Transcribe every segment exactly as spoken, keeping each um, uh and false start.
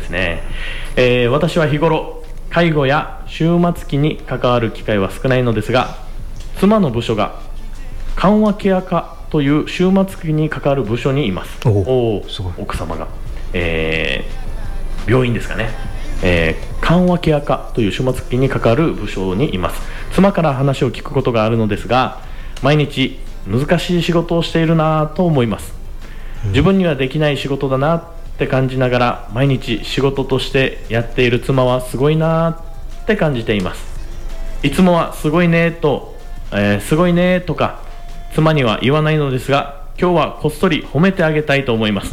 ですね。えー、私は日頃介護や終末期に関わる機会は少ないのですが、妻の部署が緩和ケア科という終末期に関わる部署にいます。おお、すごい。奥様が、えー、病院ですかね、えー、緩和ケア科という終末期に関わる部署にいます。妻から話を聞くことがあるのですが、毎日難しい仕事をしているなと思います。自分にはできない仕事だなって感じながら、毎日仕事としてやっている妻はすごいなって感じています。いつもはすごいねと、えー、すごいねとか妻には言わないのですが、今日はこっそり褒めてあげたいと思います。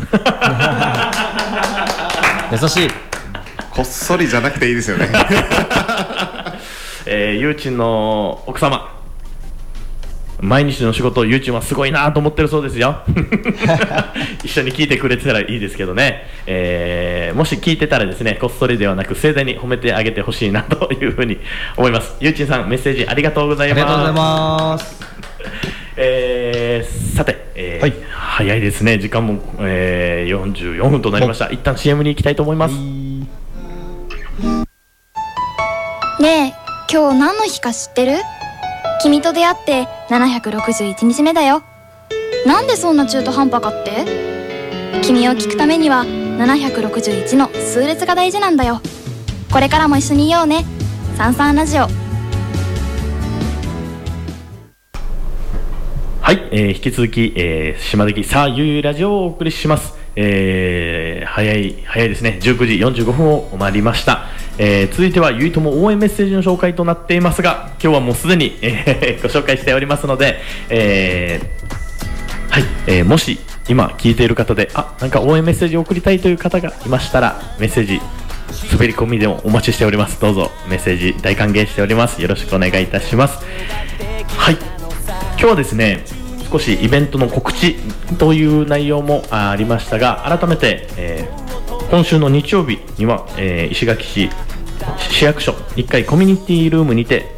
優しい。 こっそりじゃなくていいですよね。 えー、ゆうちんの奥様、毎日の仕事、ゆうちんはすごいなと思ってるそうですよ。一緒に聞いてくれてたらいいですけどね、えー、もし聞いてたらですね、こっそりではなく盛大に褒めてあげてほしいなというふうに思います。ゆうちんさん、メッセージありがとうございます。 ありがとうございます。 えー、さて、えーはい、早いですね。時間も、えー、よんじゅうよんぷんとなりました。一旦 シーエム に行きたいと思います。 ねえ、今日何の日か知ってる？君と出会ってななひゃくろくじゅういちにちめだよ。なんでそんな中途半端かって？君を聞くためにはななひゃくろくじゅういちの数列が大事なんだよ。これからも一緒にいようね。サンサンラジオ。 はい、えー、引き続き、えー、島的さあゆうゆうラジオをお送りします。えー、早い早いですね。じゅうくじよんじゅうごふんを回りました。えー、続いてはゆいとも応援メッセージの紹介となっていますが、今日はもうすでに、えー、ご紹介しておりますので、えー、はい、えー、もし今聞いている方で、あ、なんか応援メッセージを送りたいという方がいましたら、メッセージ滑り込みでもお待ちしております。どうぞメッセージ大歓迎しております。よろしくお願いいたします。はい、今日はですね、少しイベントの告知という内容もありましたが、改めて、えー、今週の日曜日には、えー、石垣市市役所いっかいコミュニティルームにて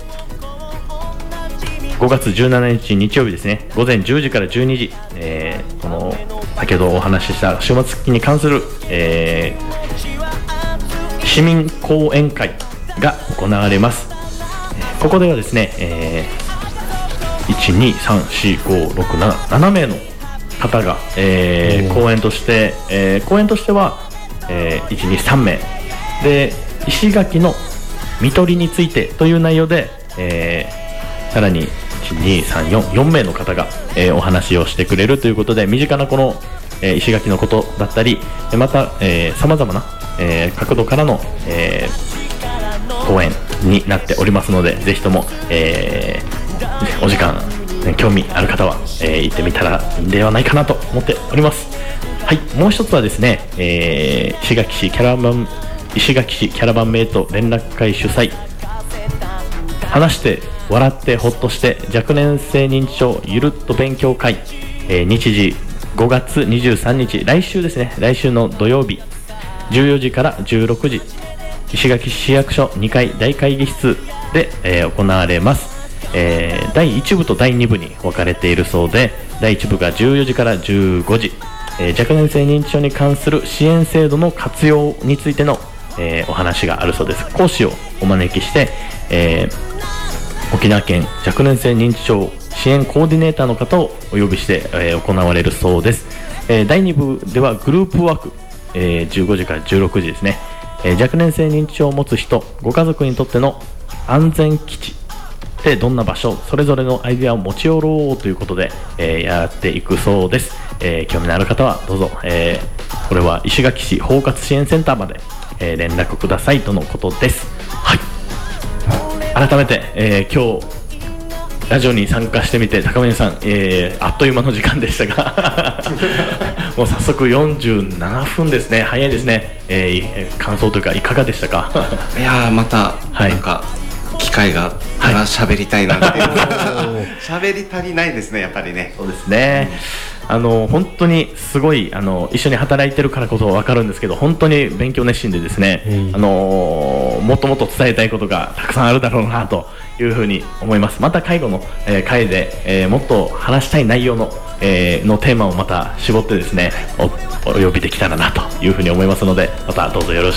ごがつじゅうしちにち日曜日ですね、午前じゅうじからじゅうにじ、えー、この先ほどお話しした終末期に関する、えー、市民講演会が行われます。ここではですね、えーいち、に、さん、よん、ご、ろく、なな、ななめいの方が、えー、講演として、えー、講演としては、えー、いち、に、さんめいで、石垣の看取りについてという内容で、えー、さらにいち、に、さん、よん、よんめいの方が、えー、お話をしてくれるということで、身近なこの、えー、石垣のことだったり、また、えー、様々な、えー、角度からの、えー、講演になっておりますので、ぜひとも、えーお時間興味ある方は、えー、行ってみたらいいんではないかなと思っております。はい、もう一つはですね、えー、石垣市キャラバン石垣市キャラバンメイト連絡会主催、話して笑ってほっとして若年性認知症ゆるっと勉強会、えー、日時ごがつにじゅうさんにち、来週ですね、来週の土曜日じゅうよじからじゅうろくじ、石垣市役所にかい大会議室で、えー、行われます。えー、だいいちぶとだいにぶに分かれているそうで、だいいちぶがじゅうよじからじゅうごじ、えー、若年性認知症に関する支援制度の活用についての、えー、お話があるそうです。講師をお招きして、えー、沖縄県若年性認知症支援コーディネーターの方をお呼びして、えー、行われるそうです。えー、だいにぶではグループワーク、えー、じゅうごじからじゅうろくじですね、えー、若年性認知症を持つ人ご家族にとっての安全基地でどんな場所、それぞれのアイデアを持ち寄ろうということで、えー、やっていくそうです。えー、興味のある方はどうぞ、えー、これは石垣市包括支援センターまで、えー、連絡くださいとのことです。はい、改めて、えー、今日ラジオに参加してみて高峰さん、えー、あっという間の時間でしたがもう早速よんじゅうななふんですね。早いですね。えー、感想というかいかがでしたか？ いやー、また、はい、なんか機会があら喋りたいなっていう喋り足りないですね、やっぱりね。 そうですね、うん、あの本当にすごい、あの一緒に働いてるからこそ分かるんですけど、本当に勉強熱心でですね、うん、あのもっともっと伝えたいことがたくさんあるだろうなというふうに思います。また介護の、えー、会で、えー、もっと話したい内容の、えー、のテーマをまた絞ってですね お, お呼びできたらなというふうに思いますので、またどうぞよろしく